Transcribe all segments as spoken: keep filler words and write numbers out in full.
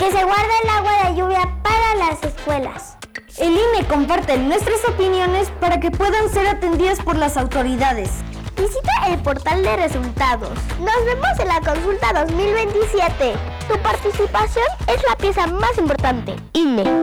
Que se guarde el agua de lluvia para las escuelas. El I N E comparte nuestras opiniones para que puedan ser atendidas por las autoridades. Visita el portal de resultados. Nos vemos en la consulta dos mil veintisiete. Tu participación es la pieza más importante. I N E.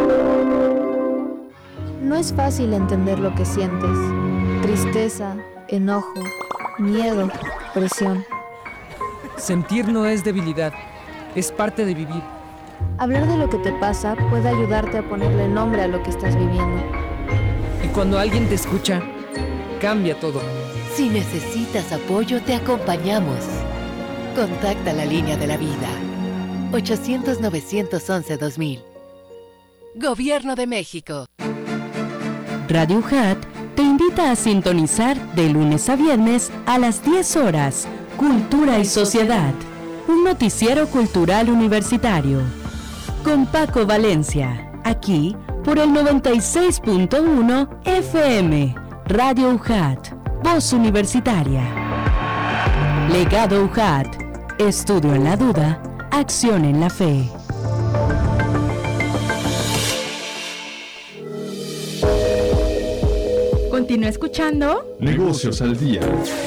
No es fácil entender lo que sientes. Tristeza, enojo, miedo, presión. Sentir no es debilidad, es parte de vivir. Hablar de lo que te pasa puede ayudarte a ponerle nombre a lo que estás viviendo. Y cuando alguien te escucha, cambia todo. Si necesitas apoyo, te acompañamos. Contacta la línea de la vida. ochocientos, novecientos once, dos mil. Gobierno de México. Radio U J A T te invita a sintonizar de lunes a viernes a las diez horas. Cultura y Sociedad. Un noticiero cultural universitario. Con Paco Valencia. Aquí por el noventa y seis punto uno F M. Radio U J A T. Voz Universitaria. Legado U J A T. Estudio en la duda. Acción en la fe. Continúa escuchando Negocios al Día.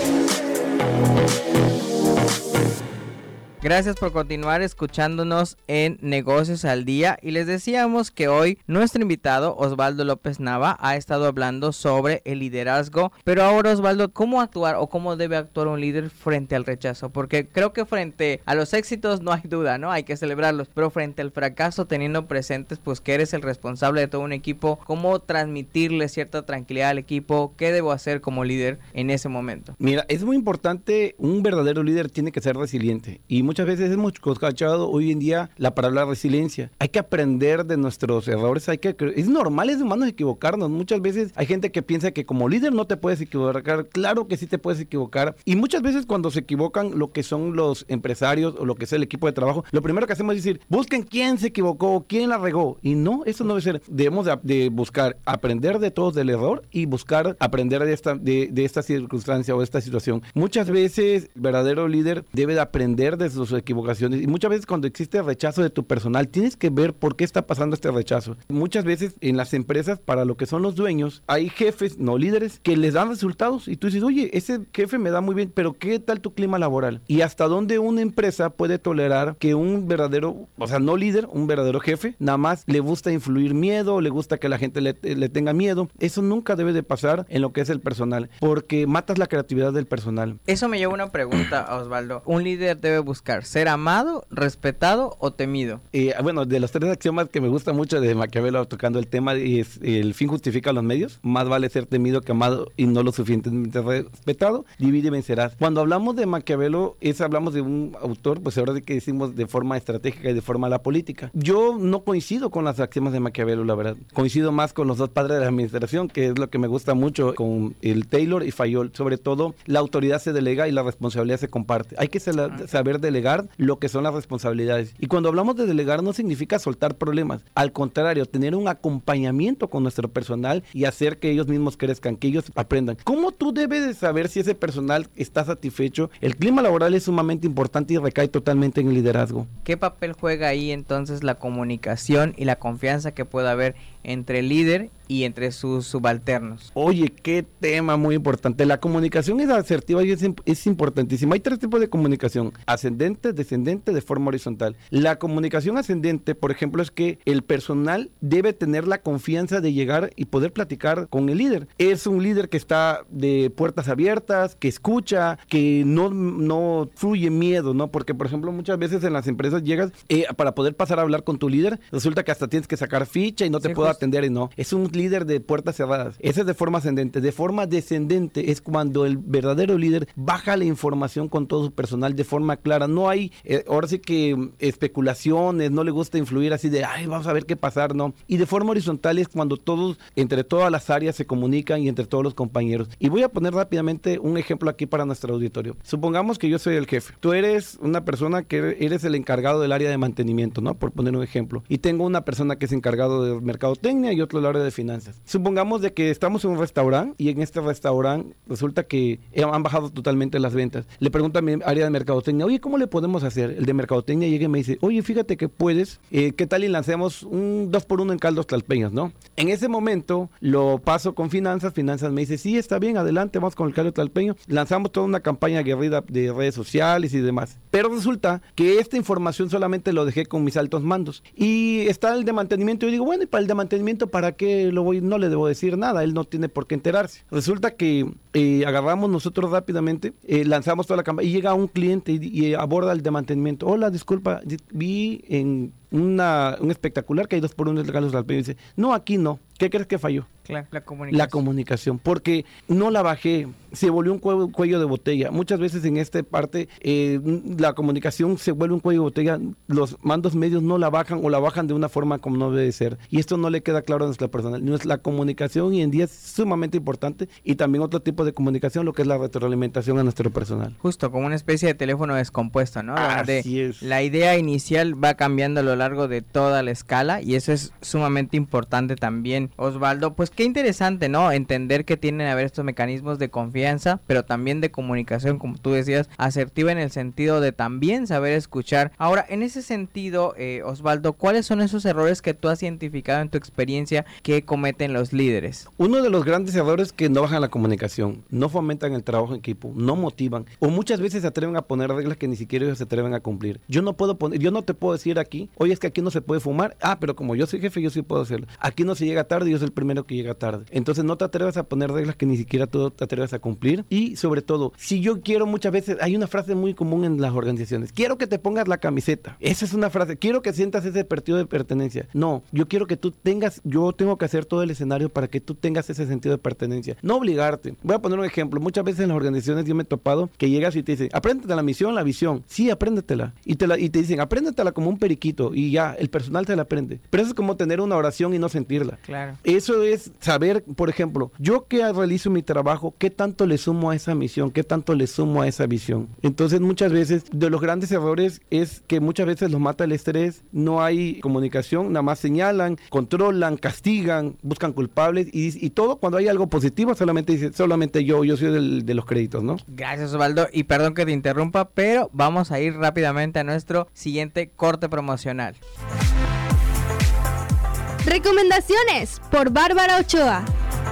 Gracias por continuar escuchándonos en Negocios al Día, y les decíamos que hoy nuestro invitado Osvaldo López Nava ha estado hablando sobre el liderazgo. Pero ahora, Osvaldo, ¿cómo actuar o cómo debe actuar un líder frente al rechazo? Porque creo que frente a los éxitos no hay duda, ¿no? Hay que celebrarlos, pero frente al fracaso, teniendo presentes pues que eres el responsable de todo un equipo, ¿cómo transmitirle cierta tranquilidad al equipo? ¿Qué debo hacer como líder en ese momento? Mira, es muy importante, un verdadero líder tiene que ser resiliente, y muchas veces hemos escuchado hoy en día la palabra resiliencia. Hay que aprender de nuestros errores, hay que es normal, es humano equivocarnos. Muchas veces hay gente que piensa que como líder no te puedes equivocar. Claro que sí te puedes equivocar, y muchas veces cuando se equivocan lo que son los empresarios o lo que es el equipo de trabajo, lo primero que hacemos es decir, busquen quién se equivocó, quién la regó, y no, eso no debe ser. Debemos de, de buscar aprender de todos del error y buscar aprender de esta, de, de esta circunstancia o esta situación. Muchas veces el verdadero líder debe de aprender de sus equivocaciones, y muchas veces cuando existe rechazo de tu personal tienes que ver por qué está pasando este rechazo. Muchas veces en las empresas, para lo que son los dueños, hay jefes, no líderes, que les dan resultados y tú dices, oye, ese jefe me da muy bien, pero ¿qué tal tu clima laboral? Y hasta dónde una empresa puede tolerar que un verdadero, o sea, no líder, un verdadero jefe, nada más le gusta influir miedo, le gusta que la gente le, le tenga miedo. Eso nunca debe de pasar en lo que es el personal, porque matas la creatividad del personal. Eso me lleva a una pregunta, Osvaldo. ¿Un líder debe buscar ser amado, respetado o temido? Eh, bueno, de los tres axiomas que me gusta mucho de Maquiavelo tocando el tema es el fin justifica los medios, más vale ser temido que amado y no lo suficientemente respetado, divide y vencerás. Cuando hablamos de Maquiavelo, es hablamos de un autor, pues ahora de que decimos de forma estratégica y de forma la política. Yo no coincido con las axiomas de Maquiavelo, la verdad. Coincido más con los dos padres de la administración, que es lo que me gusta mucho, con el Taylor y Fayol. Sobre todo, la autoridad se delega y la responsabilidad se comparte. Hay que saber delegar lo que son las responsabilidades. Y cuando hablamos de delegar no significa soltar problemas. Al contrario, tener un acompañamiento con nuestro personal y hacer que ellos mismos crezcan, que ellos aprendan. ¿Cómo tú debes de saber si ese personal está satisfecho? El clima laboral es sumamente importante y recae totalmente en el liderazgo. ¿Qué papel juega ahí entonces la comunicación y la confianza que pueda haber entre el líder y entre sus subalternos? Oye, qué tema muy importante. La comunicación es asertiva y es, es importantísima. Hay tres tipos de comunicación: ascendente, descendente, de forma horizontal. La comunicación ascendente, por ejemplo, es que el personal debe tener la confianza de llegar y poder platicar con el líder. Es un líder que está de puertas abiertas, que escucha, que no, no fluye miedo, ¿no? Porque, por ejemplo, muchas veces en las empresas llegas eh, para poder pasar a hablar con tu líder, resulta que hasta tienes que sacar ficha y no te sí, puedo justo. atender, y no. Es un líder de puertas cerradas. Ese es de forma ascendente. De forma descendente es cuando el verdadero líder baja la información con todo su personal de forma clara. No hay, eh, ahora sí que especulaciones, no le gusta influir así de, ay, vamos a ver qué pasar, no. Y de forma horizontal es cuando todos, entre todas las áreas se comunican y entre todos los compañeros. Y voy a poner rápidamente un ejemplo aquí para nuestro auditorio. Supongamos que yo soy el jefe. Tú eres una persona que eres el encargado del área de mantenimiento, ¿no? Por poner un ejemplo. Y tengo una persona que es encargado del mercado mercadotecnia y otro el área de finanzas. Supongamos de que estamos en un restaurante y en este restaurante resulta que han bajado totalmente las ventas. Le pregunto a mi área de mercadotecnia, oye, ¿cómo le podemos hacer? El de mercadotecnia llega y me dice, oye, fíjate que puedes, eh, ¿qué tal y lancemos un dos por uno en caldos tlalpeños, ¿no? En ese momento lo paso con finanzas, finanzas me dice, sí, está bien, adelante, vamos con el caldo tlalpeño. Lanzamos toda una campaña aguerrida de redes sociales y demás. Pero resulta que esta información solamente lo dejé con mis altos mandos. Y está el de mantenimiento, y yo digo, bueno, y para el de mantenimiento, ¿para qué lo voy? No le debo decir nada, él no tiene por qué enterarse. Resulta que eh, agarramos nosotros rápidamente, eh, lanzamos toda la campaña, y llega un cliente y, y aborda el de mantenimiento. Hola, disculpa, vi en una, un espectacular que hay dos por uno de regalos tlalpeños. Y dice, no, aquí no. ¿Qué crees que falló? Claro, la comunicación. La comunicación, porque no la bajé, se volvió un cuello, cuello de botella. Muchas veces en esta parte eh, la comunicación se vuelve un cuello de botella, los mandos medios no la bajan o la bajan de una forma como no debe ser. Y esto no le queda claro a nuestra personal. Nuestra comunicación hoy en día es sumamente importante y también otro tipo de comunicación, lo que es la retroalimentación a nuestro personal. Justo, como una especie de teléfono descompuesto, ¿no? Donde Así es. La idea inicial va cambiando a lo largo de toda la escala y eso es sumamente importante también, Osvaldo. Pues qué interesante, ¿no? Entender que tienen que haber estos mecanismos de confianza, pero también de comunicación, como tú decías, asertiva en el sentido de también saber escuchar. Ahora, en ese sentido, eh, Osvaldo, ¿cuáles son esos errores que tú has identificado en tu experiencia que cometen los líderes? Uno de los grandes errores es que no bajan la comunicación, no fomentan el trabajo en equipo, no motivan, o muchas veces se atreven a poner reglas que ni siquiera ellos se atreven a cumplir. Yo no puedo poner, yo no te puedo decir aquí, oye, es que aquí no se puede fumar, ah, pero como yo soy jefe, yo sí puedo hacerlo. Aquí no se llega tarde, yo soy el primero que llega tarde. Entonces no te atrevas a poner reglas que ni siquiera tú te atreves a cumplir. Y sobre todo, si yo quiero, muchas veces, hay una frase muy común en las organizaciones, quiero que te pongas la camiseta. Esa es una frase, quiero que sientas ese sentido de pertenencia. No, yo quiero que tú tengas, yo tengo que hacer todo el escenario para que tú tengas ese sentido de pertenencia. No obligarte. Voy a poner un ejemplo. Muchas veces en las organizaciones yo me he topado que llegas y te dicen, apréndete la misión, la visión. Sí, apréndetela. Y te, la, y te dicen, apréndetela como un periquito. Y ya, el personal se la aprende. Pero eso es como tener una oración y no sentirla. Claro. Eso es saber, por ejemplo, yo que realizo mi trabajo, ¿qué tanto le sumo a esa misión? ¿Qué tanto le sumo a esa visión? Entonces, muchas veces, de los grandes errores es que muchas veces los mata el estrés, no hay comunicación, nada más señalan, controlan, castigan, buscan culpables y, y todo cuando hay algo positivo solamente dice, solamente yo, yo soy del, de los créditos, ¿no? Gracias, Osvaldo, y perdón que te interrumpa, pero vamos a ir rápidamente a nuestro siguiente corte promocional. Recomendaciones por Bárbara Ochoa.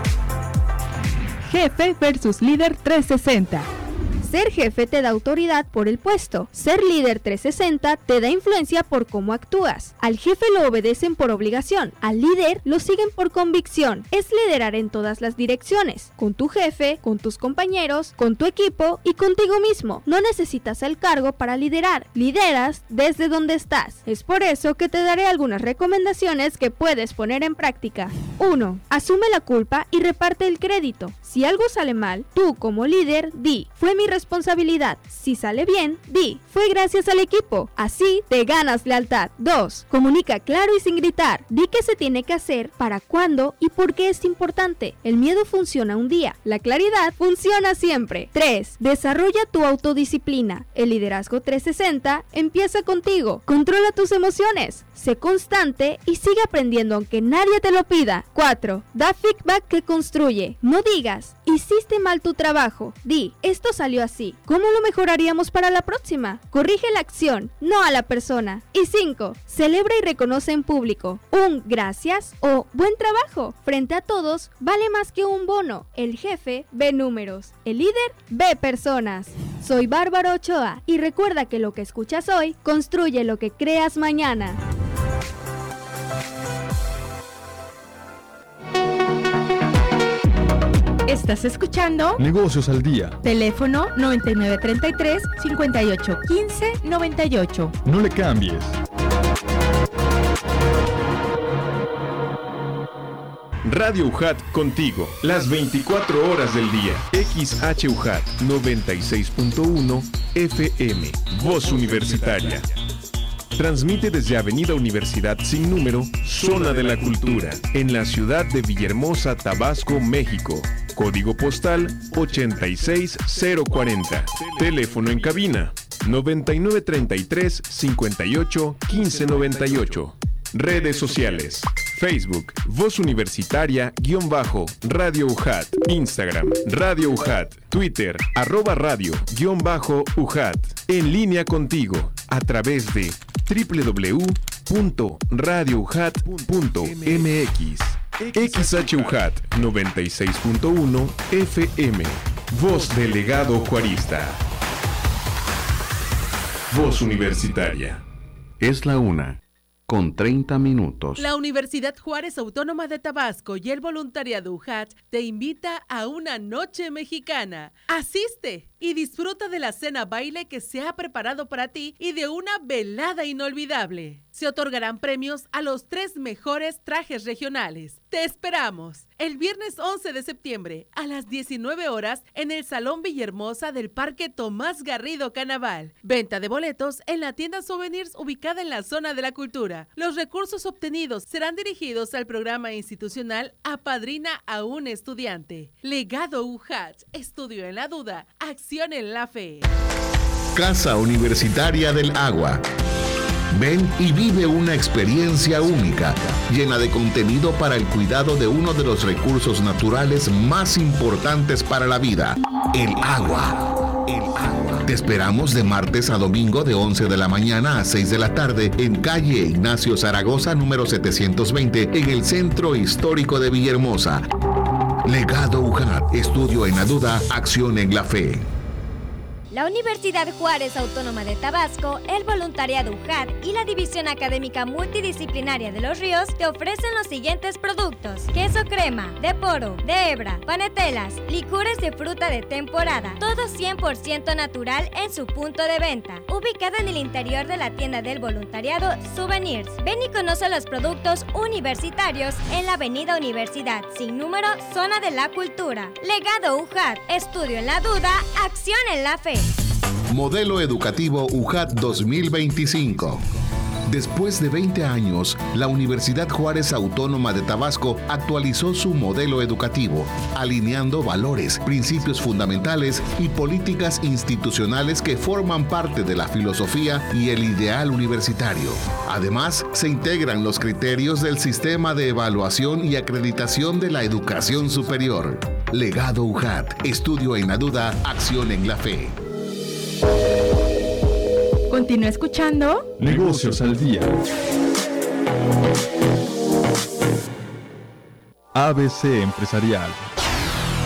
Jefe versus líder trescientos sesenta. Ser jefe te da autoridad por el puesto. Ser líder trescientos sesenta te da influencia por cómo actúas. Al jefe lo obedecen por obligación. Al líder lo siguen por convicción. Es liderar en todas las direcciones. Con tu jefe, con tus compañeros, con tu equipo y contigo mismo. No necesitas el cargo para liderar. Lideras desde donde estás. Es por eso que te daré algunas recomendaciones que puedes poner en práctica. uno. Asume la culpa y reparte el crédito. Si algo sale mal, tú como líder di, fue mi responsabilidad. responsabilidad. Si sale bien, di, fue gracias al equipo. Así te ganas lealtad. dos. Comunica claro y sin gritar. Di qué se tiene que hacer, para cuándo y por qué es importante. El miedo funciona un día, la claridad funciona siempre. tres. Desarrolla tu autodisciplina. El liderazgo trescientos sesenta empieza contigo. Controla tus emociones. Sé constante y sigue aprendiendo aunque nadie te lo pida. cuatro. Da feedback que construye. No digas, hiciste mal tu trabajo. Di, esto salió así. ¿Cómo lo mejoraríamos para la próxima? Corrige la acción, no a la persona. Y cinco. Celebra y reconoce en público. Un gracias o buen trabajo frente a todos vale más que un bono. El jefe ve números. El líder ve personas. Soy Bárbara Ochoa y recuerda que lo que escuchas hoy construye lo que creas mañana. Estás escuchando Negocios al Día. Teléfono noventa y nueve treinta y tres, cincuenta y ocho quince, noventa y ocho. No le cambies. Radio U J A T contigo, las veinticuatro horas del día. X H U J A T noventa y seis punto uno F M, Voz Universitaria. Transmite desde Avenida Universidad Sin Número, Zona de la Cultura, en la ciudad de Villahermosa, Tabasco, México. Código postal ochenta y seis cero cuarenta. Teléfono en cabina noventa y nueve treinta y tres, cincuenta y ocho quince noventa y ocho. Redes sociales. Facebook, Voz Universitaria, guión bajo, Radio U J A T. Instagram, Radio U J A T. Twitter, arroba radio, guión bajo, U J A T. En línea contigo, a través de doble u doble u doble u punto radio u j a t punto m x. X H U J A T noventa y seis punto uno F M. Voz del legado juarista. Voz Universitaria. Es la una, con treinta minutos. La Universidad Juárez Autónoma de Tabasco y el voluntariado U J A T te invita a una noche mexicana. Asiste y disfruta de la cena baile que se ha preparado para ti y de una velada inolvidable. Se otorgarán premios a los tres mejores trajes regionales. Te esperamos el viernes once de septiembre a las diecinueve horas en el Salón Villahermosa del Parque Tomás Garrido Canaval. Venta de boletos en la tienda Souvenirs ubicada en la zona de la cultura. Los recursos obtenidos serán dirigidos al programa institucional Apadrina a un estudiante. Legado U J A T, estudio en la duda, acción en la fe. Casa Universitaria del Agua. Ven y vive una experiencia única, llena de contenido para el cuidado de uno de los recursos naturales más importantes para la vida, el agua. El agua. Te esperamos de martes a domingo de once de la mañana a seis de la tarde en calle Ignacio Zaragoza, número setecientos veinte, en el Centro Histórico de Villahermosa. Legado U J A T, estudio en la duda, acción en la fe. La Universidad Juárez Autónoma de Tabasco, el voluntariado U J A T y la División Académica Multidisciplinaria de Los Ríos te ofrecen los siguientes productos: queso crema, de poro, de hebra, panetelas, licores de fruta de temporada, todo cien por ciento natural en su punto de venta, ubicado en el interior de la tienda del voluntariado Souvenirs. Ven y conoce los productos universitarios en la Avenida Universidad, sin número, Zona de la Cultura. Legado U J A T, estudio en la duda, acción en la fe. Modelo Educativo U J A T dos mil veinticinco. Después de veinte años, la Universidad Juárez Autónoma de Tabasco actualizó su modelo educativo, alineando valores, principios fundamentales y políticas institucionales que forman parte de la filosofía y el ideal universitario. Además, se integran los criterios del sistema de evaluación y acreditación de la educación superior. Legado U J A T, estudio en la duda, acción en la fe. Continúa escuchando Negocios al Día. A B C Empresarial.